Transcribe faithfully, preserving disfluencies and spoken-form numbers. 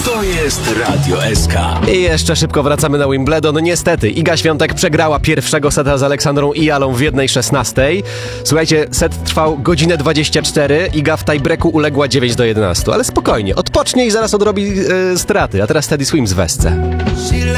To jest Radio S K. I jeszcze szybko wracamy na Wimbledon. Niestety, Iga Świątek przegrała pierwszego seta z Aleksandrą Ijalą w jednej szesnastej. Słuchajcie, set trwał godzinę dwadzieścia cztery. Iga w tiebreaku uległa dziewięć do jedenastu. Ale spokojnie, odpocznie i zaraz odrobi yy, straty. A teraz Teddy Swims w Wesce.